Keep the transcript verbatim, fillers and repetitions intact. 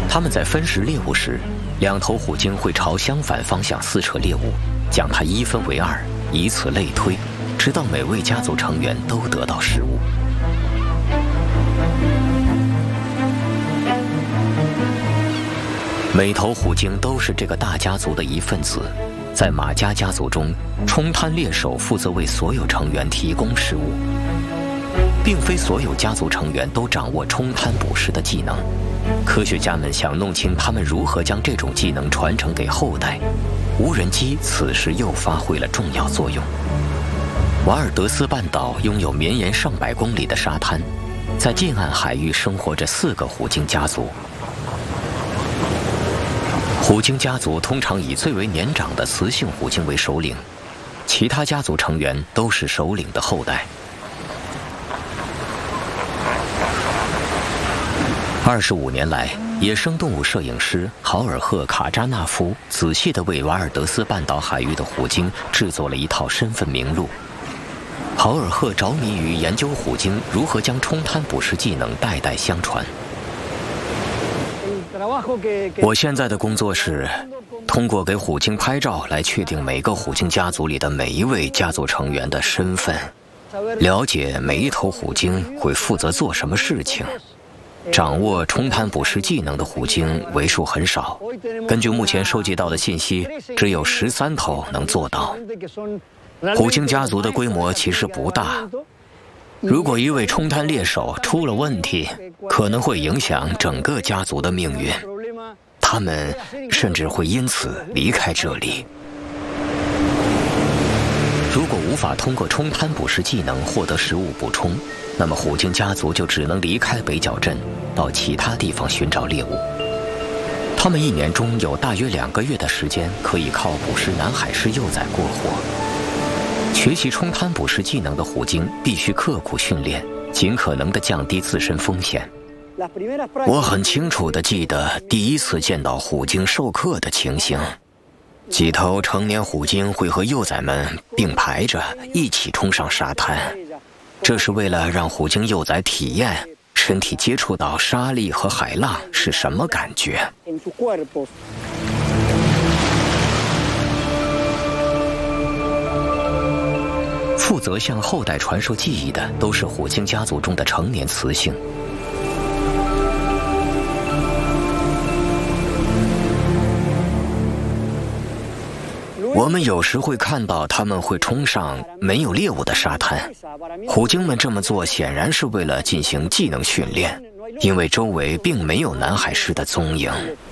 他们在分食猎物时，两头虎鲸会朝相反方向撕扯猎物，将它一分为二，以此类推，直到每位家族成员都得到食物。每头虎鲸都是这个大家族的一份子。在马家家族中，冲滩猎手负责为所有成员提供食物。并非所有家族成员都掌握冲滩捕食的技能。科学家们想弄清他们如何将这种技能传承给后代。无人机此时又发挥了重要作用。瓦尔德斯半岛拥有绵延上百公里的沙滩，在近岸海域生活着四个虎鲸家族。虎鲸家族通常以最为年长的雌性虎鲸为首领，其他家族成员都是首领的后代。二十五年来，野生动物摄影师豪尔赫·卡扎纳夫仔细地为瓦尔德斯半岛海域的虎鲸制作了一套身份名录。豪尔赫着迷于研究虎鲸如何将冲滩捕食技能代代相传。我现在的工作是通过给虎鲸拍照来确定每个虎鲸家族里的每一位家族成员的身份，了解每一头虎鲸会负责做什么事情。掌握冲滩捕食技能的虎鲸为数很少，根据目前收集到的信息，只有十三头能做到。虎鲸家族的规模其实不大，如果一位冲滩猎手出了问题，可能会影响整个家族的命运，他们甚至会因此离开这里。如果无法通过冲滩捕食技能获得食物补充，那么虎鲸家族就只能离开北角镇，到其他地方寻找猎物。他们一年中有大约两个月的时间可以靠捕食南海狮幼崽过活。学习冲滩捕食技能的虎鲸必须刻苦训练，尽可能地降低自身风险。我很清楚地记得第一次见到虎鲸授课的情形。几头成年虎鲸会和幼崽们并排着一起冲上沙滩，这是为了让虎鲸幼崽体验身体接触到沙粒和海浪是什么感觉。负责向后代传授技艺的都是虎鲸家族中的成年雌性。我们有时会看到他们会冲上没有猎物的沙滩，虎鲸们这么做显然是为了进行技能训练，因为周围并没有南海狮的踪影。